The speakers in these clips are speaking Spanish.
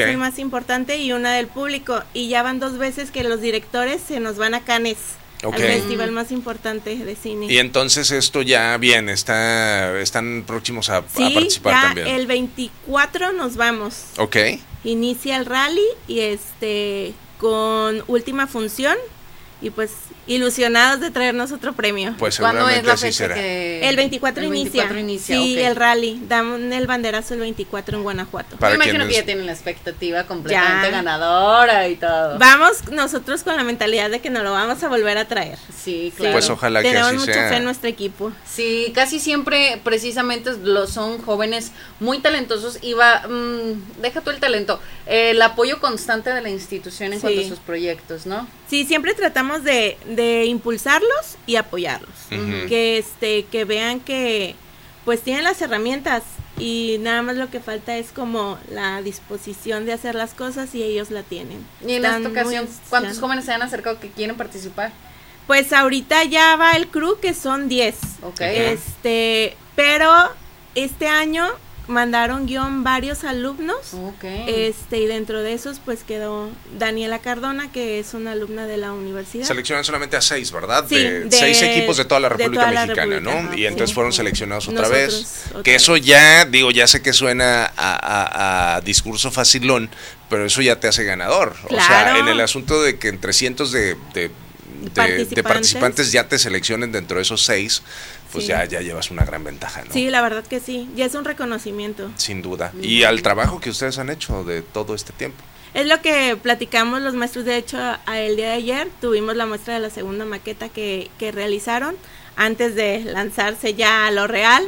Es el más importante y una del público. Y ya van 2 veces que los directores se nos van a Cannes, al festival más importante de cine. Y entonces esto ya viene, están próximos a participar ya también. El 24 nos vamos. Inicia el rally y con última función. Y pues ilusionados de traernos otro premio. Pues seguramente así será. El 24 inicia. Sí, el rally. Dan el banderazo el 24 en Guanajuato. Me imagino que ya tienen la expectativa completamente ganadora y todo. Vamos nosotros con la mentalidad de que nos lo vamos a volver a traer. Sí, claro. Pues ojalá que así sea. Tenemos mucha fe en nuestro equipo. Sí, casi siempre precisamente son jóvenes muy talentosos y deja tú el talento, el apoyo constante de la institución en cuanto a sus proyectos, ¿no? Sí, siempre tratamos de impulsarlos y apoyarlos, que vean que pues tienen las herramientas y nada más lo que falta es como la disposición de hacer las cosas y ellos la tienen. Y en esta ocasión, ¿cuántos jóvenes se han acercado que quieren participar? Pues ahorita ya va el crew, que son 10. Pero este año mandaron guión varios alumnos, y dentro de esos pues quedó Daniela Cardona, que es una alumna de la universidad. Seleccionan solamente a 6, ¿verdad? Sí, de 6 equipos de toda la República Mexicana, ¿no? Y entonces fueron seleccionados otra vez. Que eso ya, ya sé que suena a discurso facilón, pero eso ya te hace ganador. Claro. O sea, en el asunto de que entre cientos de participantes ya te seleccionen dentro de esos 6, pues ya llevas una gran ventaja, ¿no? Sí, la verdad que sí, ya es un reconocimiento. Sin duda. Y al trabajo que ustedes han hecho de todo este tiempo. Es lo que platicamos los maestros. De hecho, el día de ayer tuvimos la muestra de la segunda maqueta que realizaron antes de lanzarse ya a lo real.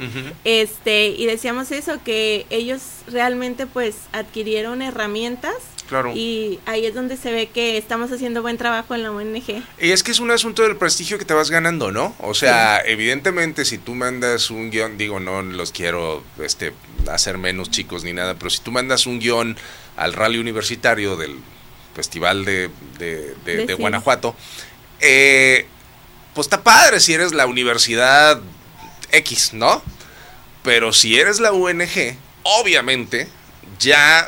Y decíamos eso, que ellos realmente pues adquirieron herramientas. Claro. Y ahí es donde se ve que estamos haciendo buen trabajo en la ONG. Y es que es un asunto del prestigio que te vas ganando, ¿no? O sea, evidentemente si tú mandas un guión, no los quiero hacer menos chicos ni nada, pero si tú mandas un guión al rally universitario del Festival de Guanajuato, pues está padre si eres la universidad X, ¿no? Pero si eres la UNG, obviamente ya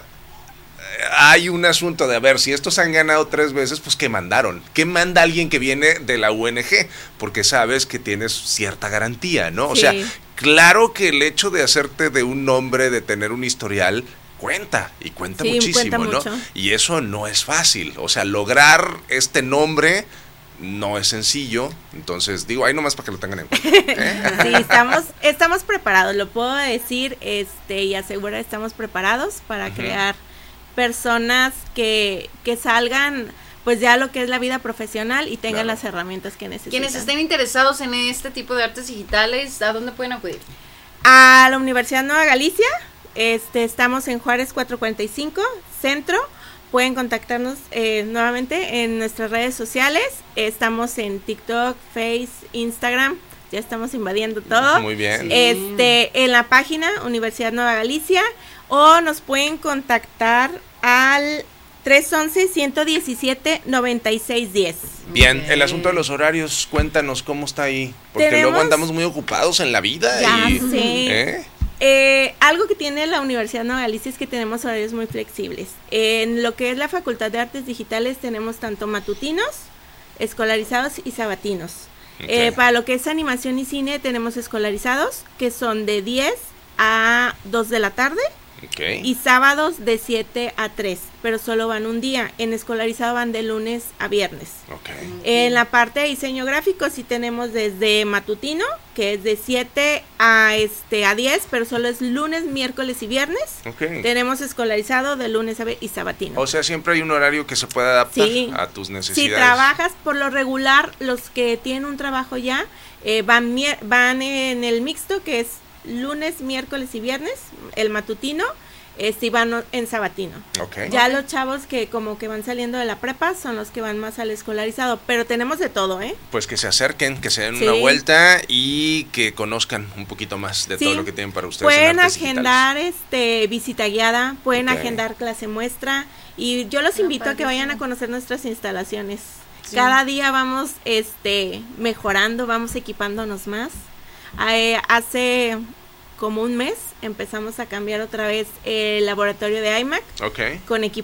hay un asunto de, a ver, si estos han ganado 3 veces, pues ¿qué mandaron? ¿Qué manda alguien que viene de la UNG? Porque sabes que tienes cierta garantía, ¿no? O sea, claro que el hecho de hacerte de un nombre, de tener un historial, cuenta, y cuenta muchísimo, ¿no? Y eso no es fácil, o sea, lograr este nombre no es sencillo, entonces ahí nomás para que lo tengan en cuenta. Sí, estamos preparados, lo puedo decir, y asegurar, estamos preparados para crear personas que salgan pues ya lo que es la vida profesional y tengan las herramientas que necesitan. Quienes estén interesados en este tipo de artes digitales, ¿a dónde pueden acudir? A la Universidad Nueva Galicia, estamos en Juárez 445, Centro. Pueden contactarnos nuevamente en nuestras redes sociales. Estamos en TikTok, Face, Instagram. Ya estamos invadiendo todo. Muy bien. En la página Universidad Nueva Galicia, o nos pueden contactar al 311-117-9610. Bien, el asunto de los horarios, cuéntanos cómo está ahí, porque luego andamos muy ocupados en la vida. Ya sé. Algo que tiene la Universidad Nueva Galicia es que tenemos horarios muy flexibles. En lo que es la Facultad de Artes Digitales tenemos tanto matutinos, escolarizados y sabatinos. Para lo que es animación y cine tenemos escolarizados, que son de 10 a 2 de la tarde. Y sábados de 7 a 3, pero solo van un día. En escolarizado van de lunes a viernes. En la parte de diseño gráfico sí tenemos desde matutino, que es de 7 a 10, pero solo es lunes, miércoles y viernes. Tenemos escolarizado de lunes a y sabatino. O sea, siempre hay un horario que se puede adaptar a tus necesidades. Si trabajas, por lo regular, los que tienen un trabajo ya van en el mixto, que es lunes, miércoles y viernes, el matutino, van en sabatino. Ya los chavos que como que van saliendo de la prepa son los que van más al escolarizado, pero tenemos de todo, Pues que se acerquen, que se den una vuelta y que conozcan un poquito más de todo lo que tienen para ustedes. Pueden agendar visita guiada, pueden agendar clase muestra, y yo los invito a que vayan a conocer nuestras instalaciones. Cada día vamos como un mes empezamos a cambiar otra vez el laboratorio de IMAC Okay. con equipos